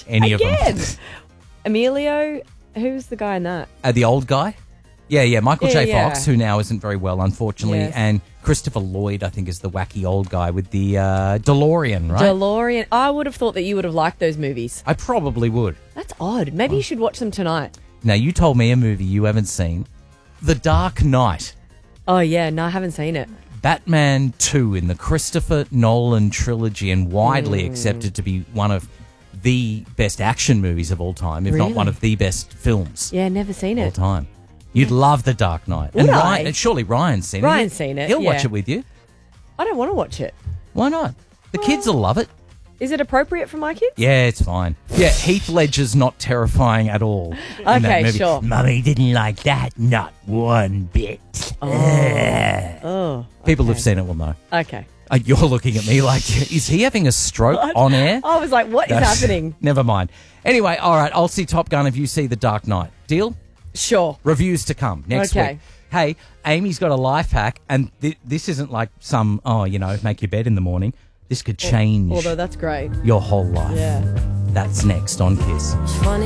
any of them. Emilio, who's the guy in that? The old guy? Yeah, Michael J. Yeah. Fox, who now isn't very well, unfortunately, Yes. and Christopher Lloyd, I think, is the wacky old guy with the DeLorean, right? DeLorean. I would have thought that you would have liked those movies. I probably would. That's odd. Maybe you should watch them tonight. Now, you told me a movie you haven't seen, The Dark Knight. Oh, yeah. No, I haven't seen it. Batman 2 in the Christopher Nolan trilogy, and widely accepted to be one of the best action movies of all time, if not Really? one of the best films Yeah, never seen of all it. time. You'd love The Dark Knight. Would and I? and surely Ryan's seen it. Ryan's seen it, He'll yeah. watch it with you. I don't want to watch it. Why not? The kids will love it. Is it appropriate for my kids? Yeah, it's fine. Yeah, Heath Ledger's not terrifying at all. in that Okay, movie. sure. Mummy didn't like that, not one bit. Oh. People who've seen it will know. Okay. You're looking at me like, is he having a stroke on air? I was like, what is happening? Never mind. Anyway, all right, I'll see Top Gun if you see The Dark Knight. Deal? Sure. Reviews to come next Okay. week. Hey, Amy's got a life hack, and this isn't like some, make your bed in the morning. This could change Although that's great. your whole life. Yeah. That's next on Kiss.